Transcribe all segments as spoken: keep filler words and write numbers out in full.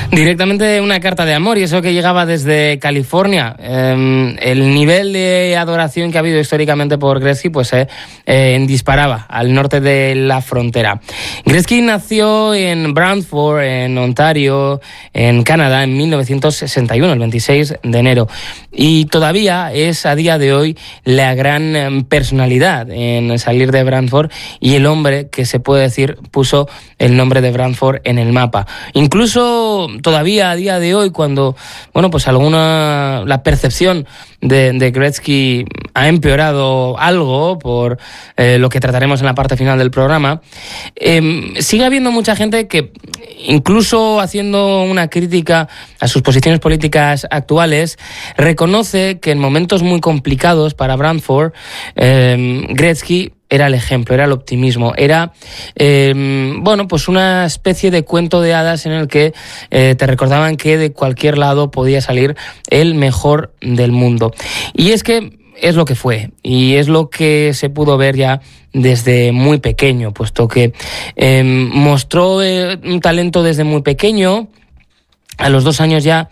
Directamente una carta de amor, y eso que llegaba desde California. Eh, el nivel de adoración que ha habido históricamente por Gretzky pues eh, eh, disparaba al norte de la frontera. Gretzky nació en Brantford, en Ontario, en Canadá, en mil novecientos sesenta y uno, el veintiséis de enero. Y todavía es a día de hoy la gran personalidad en salir de Brantford y el hombre que se puede decir puso el nombre de Brantford en el mapa. Incluso todavía a día de hoy, cuando bueno pues alguna la percepción de, de Gretzky ha empeorado algo por eh, lo que trataremos en la parte final del programa, eh, sigue habiendo mucha gente que, incluso haciendo una crítica a sus posiciones políticas actuales, reconoce que en momentos muy complicados para Brantford, eh, Gretzky era el ejemplo, era el optimismo, era eh, bueno pues una especie de cuento de hadas en el que eh, te recordaban que de cualquier lado podía salir el mejor del mundo. Y es que es lo que fue, y es lo que se pudo ver ya desde muy pequeño, puesto que eh, mostró eh, un talento desde muy pequeño. A los dos años ya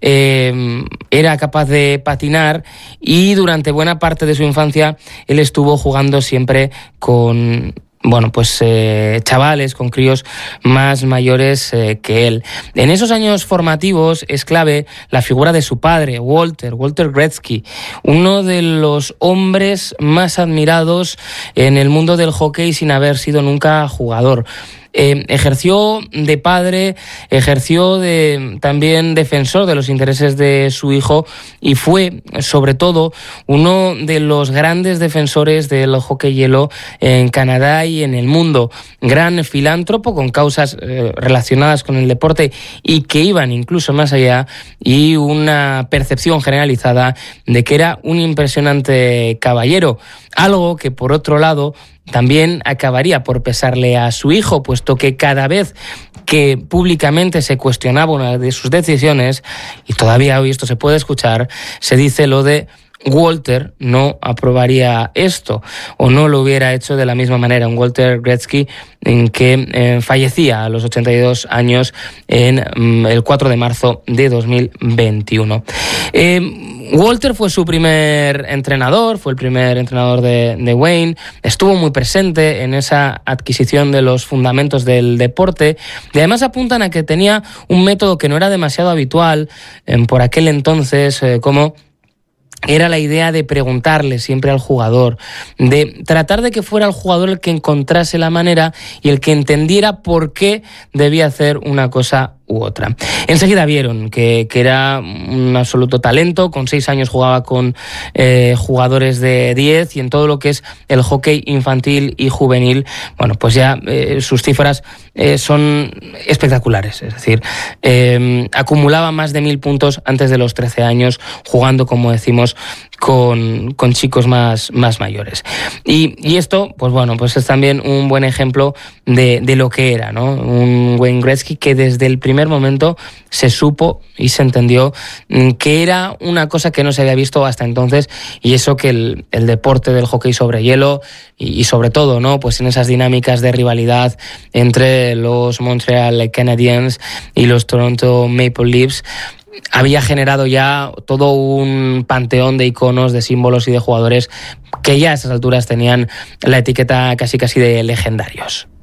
eh, era capaz de patinar, y durante buena parte de su infancia él estuvo jugando siempre con bueno, pues eh, chavales, con críos más mayores eh, que él. En esos años formativos es clave la figura de su padre, Walter, Walter Gretzky, uno de los hombres más admirados en el mundo del hockey sin haber sido nunca jugador. Eh, ejerció de padre, ejerció de también defensor de los intereses de su hijo, y fue sobre todo uno de los grandes defensores del hockey hielo en Canadá y en el mundo. Gran filántropo con causas eh, relacionadas con el deporte y que iban incluso más allá, y una percepción generalizada de que era un impresionante caballero, algo que por otro lado también acabaría por pesarle a su hijo, puesto que cada vez que públicamente se cuestionaba una de sus decisiones, y todavía hoy esto se puede escuchar, se dice lo de Walter no aprobaría esto, o no lo hubiera hecho de la misma manera. Un Walter Gretzky en que eh, fallecía a los ochenta y dos años en mm, el cuatro de marzo de dos mil veintiuno. Eh, Walter fue su primer entrenador, fue el primer entrenador de, de Wayne, estuvo muy presente en esa adquisición de los fundamentos del deporte, y además apuntan a que tenía un método que no era demasiado habitual eh, por aquel entonces, eh, como era la idea de preguntarle siempre al jugador, de tratar de que fuera el jugador el que encontrase la manera y el que entendiera por qué debía hacer una cosa u otra. Enseguida vieron que, que era un absoluto talento. Con seis años jugaba con eh, jugadores de diez, y en todo lo que es el hockey infantil y juvenil, bueno, pues ya eh, sus cifras eh, son espectaculares. Es decir, eh, acumulaba más de mil puntos antes de los trece años, jugando, como decimos, con, con chicos más, más mayores. Y, y esto, pues bueno, pues es también un buen ejemplo de, de lo que era, ¿no? Un Wayne Gretzky que desde el primer momento se supo y se entendió que era una cosa que no se había visto hasta entonces, y eso que el, el deporte del hockey sobre hielo y, y sobre todo, ¿no?, pues en esas dinámicas de rivalidad entre los Montreal Canadiens y los Toronto Maple Leafs había generado ya todo un panteón de iconos, de símbolos y de jugadores que ya a esas alturas tenían la etiqueta casi casi de legendarios.